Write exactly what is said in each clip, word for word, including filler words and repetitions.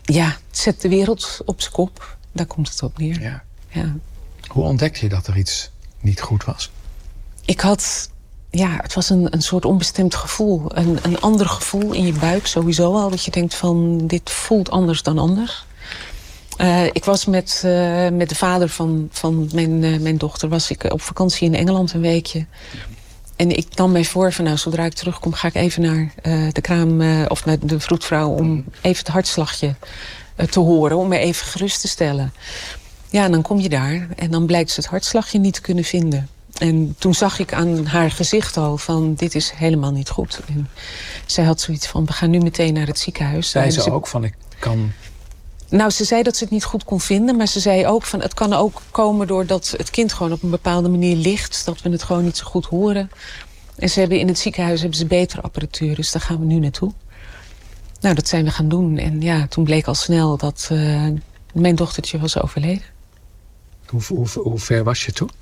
Ja, zet de wereld op zijn kop. Daar komt het op neer. Ja. Ja. Hoe ontdekte je dat er iets niet goed was? Ik had... Ja, het was een, een soort onbestemd gevoel. Een, een ander gevoel in je buik sowieso al. Dat je denkt van, dit voelt anders dan anders. Uh, ik was met, uh, met de vader van, van mijn, uh, mijn dochter... was ik op vakantie in Engeland een weekje. Ja. En ik nam mij voor van, nou, zodra ik terugkom... ga ik even naar uh, de kraam uh, of naar de vroedvrouw... om even het hartslagje uh, te horen. Om me even gerust te stellen. Ja, en dan kom je daar en dan blijkt ze het hartslagje niet te kunnen vinden. En toen zag ik aan haar gezicht al van, dit is helemaal niet goed. En zij had zoiets van, we gaan nu meteen naar het ziekenhuis. Zei ze ze ook van, ik kan... Nou, ze zei dat ze het niet goed kon vinden. Maar ze zei ook van, het kan ook komen doordat het kind gewoon op een bepaalde manier ligt. Dat we het gewoon niet zo goed horen. En ze hebben in het ziekenhuis hebben ze betere apparatuur. Dus daar gaan we nu naartoe. Nou, dat zijn we gaan doen. En ja, toen bleek al snel dat uh, mijn dochtertje was overleden. Hoe, hoe, hoe ver was je toen?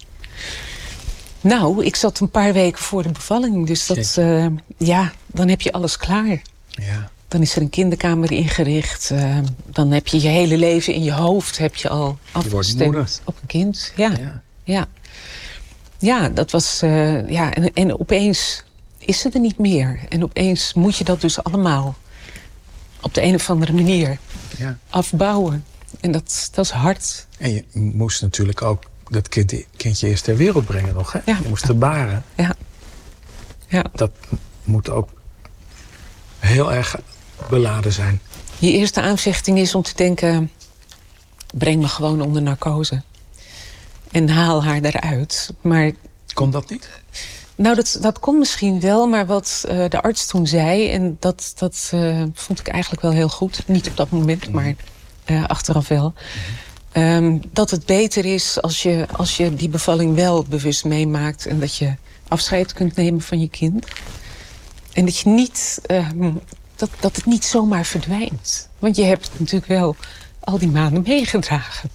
Nou, ik zat een paar weken voor de bevalling. Dus dat, uh, ja, dan heb je alles klaar. Ja. Dan is er een kinderkamer ingericht. Uh, dan heb je je hele leven in je hoofd heb je al afgestemd op een kind. Ja, ja. ja. ja dat was... Uh, ja, en, en opeens is ze er niet meer. En opeens moet je dat dus allemaal op de een of andere manier ja. afbouwen. En dat, dat is hard. En je moest natuurlijk ook dat kind, kindje eerst ter wereld brengen nog, hè? Ja. Je moest er baren. Ja. ja. Dat moet ook heel erg beladen zijn. Je eerste aanvechting is om te denken, breng me gewoon onder narcose. En haal haar eruit. Maar kon dat niet? Nou, dat, dat kon misschien wel, maar wat uh, de arts toen zei... en dat, dat uh, vond ik eigenlijk wel heel goed. Niet op dat moment, mm. maar uh, achteraf wel. Mm. Um, dat het beter is als je, als je die bevalling wel bewust meemaakt... en dat je afscheid kunt nemen van je kind. En dat, je niet, uh, dat, dat het niet zomaar verdwijnt. Want je hebt het natuurlijk wel al die maanden meegedragen.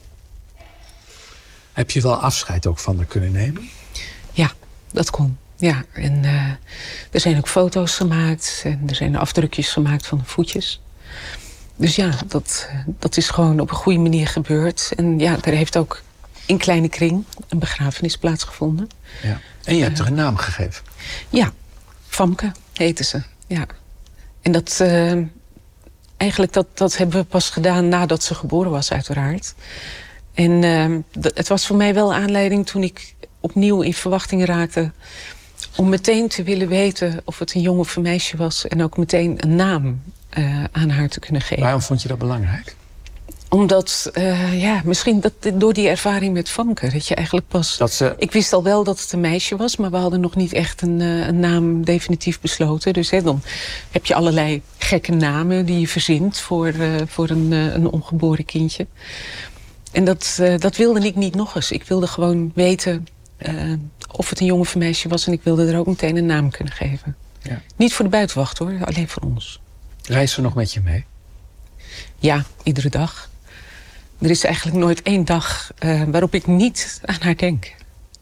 Heb je wel afscheid ook van haar kunnen nemen? Ja, dat kon. Ja, en uh, er zijn ook foto's gemaakt en er zijn afdrukjes gemaakt van de voetjes. Dus ja, dat, dat is gewoon op een goede manier gebeurd. En ja, er heeft ook in kleine kring een begrafenis plaatsgevonden. Ja. En je hebt uh, er een naam gegeven? Ja, Famke heette ze, ja. En dat, uh, eigenlijk dat, dat hebben we pas gedaan nadat ze geboren was, uiteraard. En uh, d- het was voor mij wel aanleiding toen ik opnieuw in verwachting raakte... om meteen te willen weten of het een jongen of een meisje was... en ook meteen een naam uh, aan haar te kunnen geven. Waarom vond je dat belangrijk? Omdat, uh, ja, misschien dat, door die ervaring met Famke... dat je eigenlijk pas... Dat ze... Ik wist al wel dat het een meisje was... maar we hadden nog niet echt een, uh, een naam definitief besloten. Dus hè, dan heb je allerlei gekke namen die je verzint... voor, uh, voor een, uh, een ongeboren kindje. En dat, uh, dat wilde ik niet nog eens. Ik wilde gewoon weten... Uh, of het een jongen of een meisje was... en ik wilde er ook meteen een naam kunnen geven. Ja. Niet voor de buitenwacht, hoor. Alleen voor ons. Reist ze nog met je mee? Ja, iedere dag. Er is eigenlijk nooit één dag uh, waarop ik niet aan haar denk.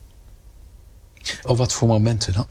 Op wat voor momenten dan?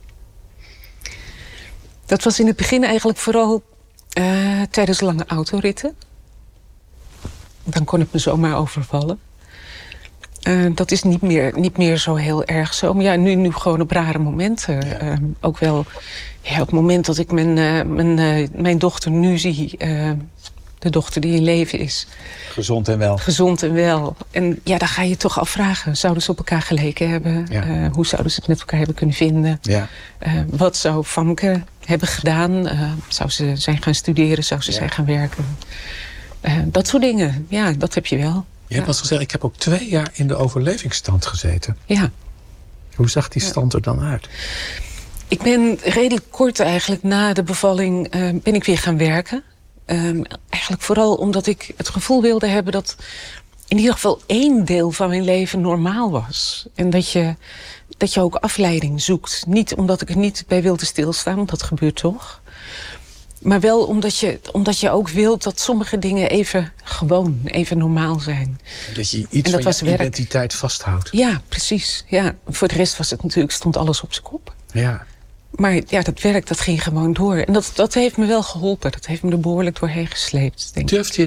Dat was in het begin eigenlijk vooral uh, tijdens lange autoritten. Dan kon het me zomaar overvallen. Uh, dat is niet meer, niet meer zo heel erg zo. Maar ja, nu, nu gewoon op rare momenten. Ja. Uh, ook wel ja, op het moment dat ik mijn, uh, mijn, uh, mijn dochter nu zie... Uh, de dochter die in leven is. Gezond en wel. Gezond en wel. En ja, dan ga je toch afvragen. Zouden ze op elkaar geleken hebben? Ja. Uh, hoe zouden ze het met elkaar hebben kunnen vinden? Ja. Uh, wat zou Famke hebben gedaan? Uh, zou ze zijn gaan studeren? Zou ze ja. zijn gaan werken? Uh, dat soort dingen. Ja, dat heb je wel. Je hebt ja. al gezegd, ik heb ook twee jaar in de overlevingsstand gezeten. Ja. Hoe zag die stand er dan uit? Ik ben redelijk kort eigenlijk na de bevalling uh, ben ik weer gaan werken. Um, eigenlijk vooral omdat ik het gevoel wilde hebben dat in ieder geval één deel van mijn leven normaal was. En dat je, dat je ook afleiding zoekt. Niet omdat ik er niet bij wilde stilstaan, want dat gebeurt toch. Maar wel omdat je, omdat je ook wilt dat sommige dingen even gewoon, even normaal zijn. Dat je iets en dat van je was identiteit werk. vasthoudt. Ja, precies. Ja. Voor de rest was het natuurlijk, stond alles op zijn kop. Ja. Maar ja, dat werk dat ging gewoon door. En dat, dat heeft me wel geholpen. Dat heeft me er behoorlijk doorheen gesleept, denk ik. Durfde je